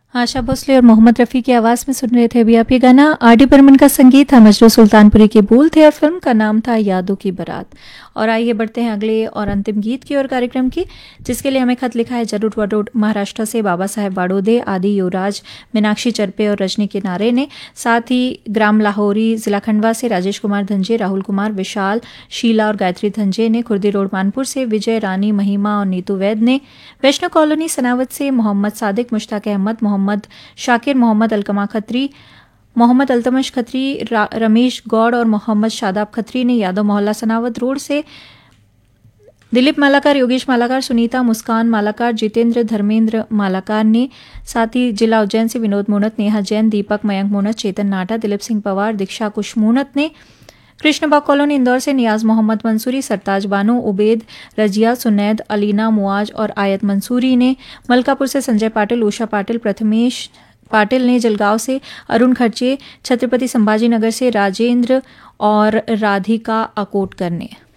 आशा भोसले और मोहम्मद रफ़ी की आवाज़ में सुन रहे थे अभी आप ये गाना। आर.डी. बर्मन का संगीत था, मजरू सुल्तानपुरी के बोल थे और फिल्म का नाम था यादों की बारात। और आइए बढ़ते हैं अगले और अंतिम गीत की और कार्यक्रम की, जिसके लिए हमें खत लिखा है जरूर वडोड महाराष्ट्र से बाबा साहेब वाडोदे, आदि युवराज, मीनाक्षी चरपे और रजनी किनारे ने। साथ ही ग्राम लाहौरी जिला खंडवा से राजेश कुमार धंजे, राहुल कुमार, विशाल, शीला और गायत्री धंजे ने। खुर्दी रोड मानपुर से विजय, रानी, महिमा और नीतू वैद ने। वैष्णो कॉलोनी सनावत से मोहम्मद सादिक, मुश्ताक अहमद, मोहम्मद शाकिर, मोहम्मद अलकमा खत्री, मोहम्मद अल्तमश खत्री, रमेश गौड़ और मोहम्मद शादाब खत्री ने। यादव मोहल्ला सनावत रोड से दिलीप मालाकार, योगेश मालाकार, सुनीता, मुस्कान मालाकार, जितेंद्र, धर्मेंद्र मालाकार ने। साथ ही जिला उज्जैन से विनोद मोनत, नेहा जैन, दीपक, मयंक मोनत, चेतन नाटा, दिलीप सिंह पवार, दीक्षा कुश मोनत ने। कृष्णबाग कॉलोनी इंदौर से नियाज मोहम्मद मंसूरी, सरताज बानो, उबेद, रजिया, सुनैद, अलीना, मुआज और आयत मंसूरी ने। मलकापुर से संजय पाटिल, उषा पाटिल, प्रथमेश पाटिल ने। जलगांव से अरुण खर्चे, छत्रपति संभाजी नगर से राजेंद्र और राधिका अकोटकर ने।